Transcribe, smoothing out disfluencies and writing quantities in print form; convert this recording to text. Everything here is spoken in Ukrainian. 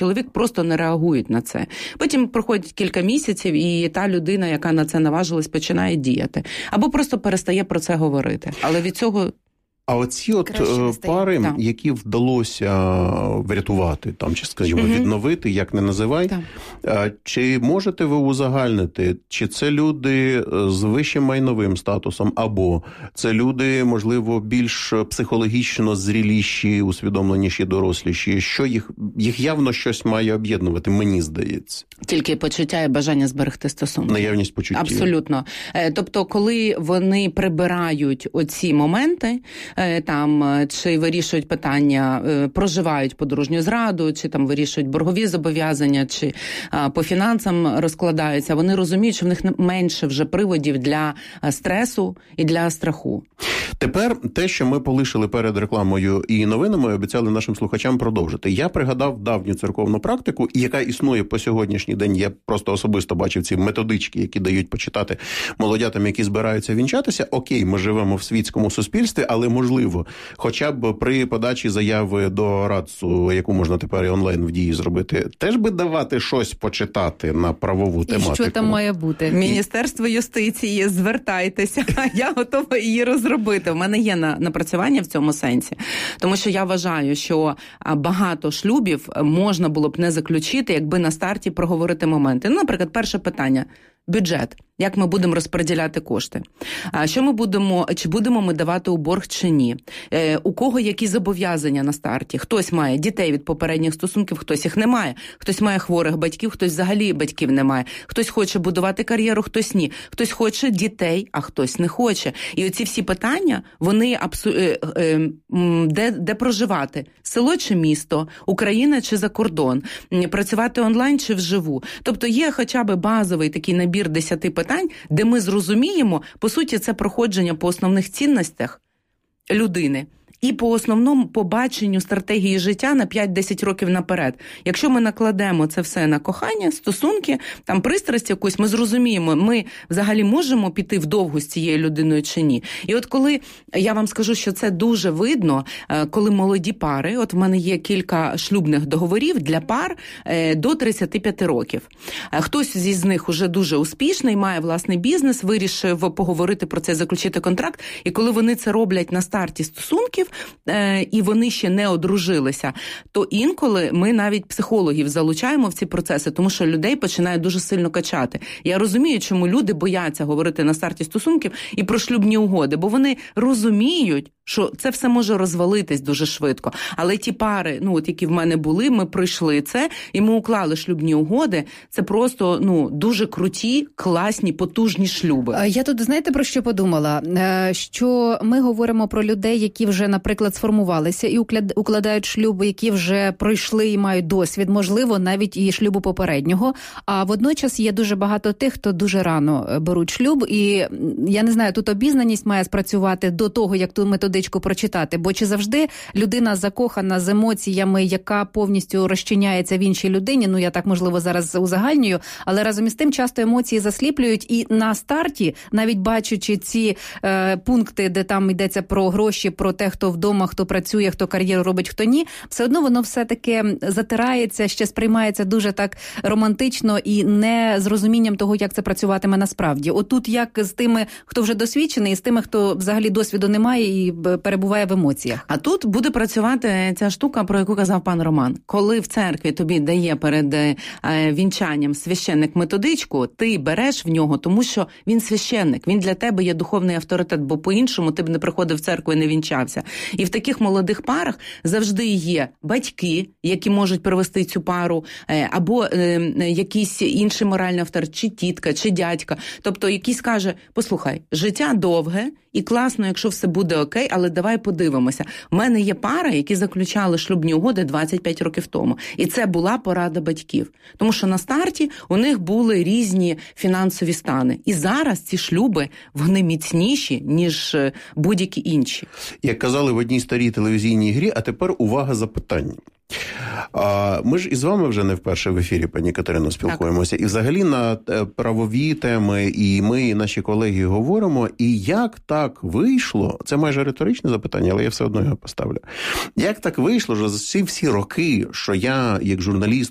чоловік просто не реагують на це. Потім проходить кілька місяців, і та людина, яка на це наважилась, починає діяти. Або просто перестає про це говорити. Але від цього... А оці пари, які вдалося врятувати, там, чи, скажімо, відновити, як не називай, чи можете ви узагальнити, чи це люди з вищим майновим статусом, або це люди, можливо, більш психологічно зріліші, усвідомленіші, доросліші, що їх явно щось має об'єднувати, мені здається. Тільки почуття і бажання зберегти стосунки. Наявність почуттів. Абсолютно. Тобто, коли вони прибирають оці моменти, там, чи вирішують питання, проживають подружню зраду, чи там вирішують боргові зобов'язання, чи по фінансам розкладаються, вони розуміють, що в них менше вже приводів для стресу і для страху. Тепер те, що ми полишили перед рекламою і новинами, обіцяли нашим слухачам продовжити. Я пригадав давню церковну практику, яка існує по сьогоднішній день. Я просто особисто бачив ці методички, які дають почитати молодятам, які збираються вінчатися. Окей, ми живемо в світському суспільстві, але можливо, хоча б при подачі заяви до РАЦУ, яку можна тепер і онлайн в Дії зробити, теж би давати щось почитати на правову тематику. І що там має бути? Міністерство юстиції, звертайтеся, я готова її розробити. В мене є напрацювання в цьому сенсі. Тому що я вважаю, що багато шлюбів можна було б не заключити, якби на старті проговорити моменти. Ну, наприклад, перше питання – бюджет. Як ми будемо розподіляти кошти? Що ми будемо, чи будемо ми давати у борг чи ні? У кого які зобов'язання на старті? Хтось має дітей від попередніх стосунків, хтось їх не має. Хтось має хворих батьків, хтось взагалі батьків не має. Хтось хоче будувати кар'єру, хтось ні. Хтось хоче дітей, а хтось не хоче. І оці всі питання, вони де проживати? Село чи місто? Україна чи за кордон? Працювати онлайн чи вживу? Тобто є хоча б базовий такий набір 10 питань, де ми зрозуміємо, по суті, це проходження по основних цінностях людини і по основному побаченню стратегії життя на 5-10 років наперед. Якщо ми накладемо це все на кохання, стосунки, там пристрасть якусь, ми зрозуміємо, ми взагалі можемо піти вдовгу з цією людиною чи ні. І от коли, я вам скажу, що це дуже видно, коли молоді пари, от в мене є кілька шлюбних договорів для пар до 35 років. Хтось з них уже дуже успішний, має власний бізнес, вирішив поговорити про це, заключити контракт, і коли вони це роблять на старті стосунків, і вони ще не одружилися, то інколи ми навіть психологів залучаємо в ці процеси, тому що людей починає дуже сильно качати. Я розумію, чому люди бояться говорити на старті стосунків і про шлюбні угоди, бо вони розуміють, що це все може розвалитись дуже швидко. Але ті пари, які в мене були, ми пройшли це, і ми уклали шлюбні угоди. Це просто, дуже круті, класні, потужні шлюби. Я тут, знаєте, про що подумала? Що ми говоримо про людей, які вже, наприклад, сформувалися і укладають шлюби, які вже пройшли і мають досвід, можливо, навіть і шлюбу попереднього. А водночас є дуже багато тих, хто дуже рано беруть шлюб. І, я не знаю, тут обізнаність має спрацювати до того, як ту методичку прочитати. Бо чи завжди людина закохана з емоціями, яка повністю розчиняється в іншій людині, я так, можливо, зараз узагальнюю, але разом із тим часто емоції засліплюють, і на старті, навіть бачачи ці пункти, де там йдеться про гроші, про те, хто вдома, хто працює, хто кар'єру робить, хто ні, все одно воно все-таки затирається, ще сприймається дуже так романтично і не з розумінням того, як це працюватиме насправді. Отут як з тими, хто вже досвідчений, і з тими, хто взагалі досвіду не має і перебуває в емоціях. А тут буде працювати ця штука, про яку казав пан Роман. Коли в церкві тобі дає перед вінчанням священник методичку, ти береш в нього, тому що він священник, він для тебе є духовний авторитет, бо по-іншому ти б не приходив в церкву і не вінчався. І в таких молодих парах завжди є батьки, які можуть привести цю пару, або якийсь інший моральний авторитет, чи тітка, чи дядька. Тобто якийсь каже, послухай, життя довге, і класно, якщо все буде окей, але давай подивимося. У мене є пара, які заключали шлюбні угоди 25 років тому. І це була порада батьків. Тому що на старті у них були різні фінансові стани. І зараз ці шлюби, вони міцніші, ніж будь-які інші. Як казали в одній старій телевізійній грі, а тепер увага, запитання. Ми ж із вами вже не вперше в ефірі, пані Катерино, спілкуємося. І взагалі на правові теми і ми, і наші колеги говоримо. І як так вийшло, це майже риторичне запитання, але я все одно його поставлю. Як так вийшло, що за всі роки, що я, як журналіст,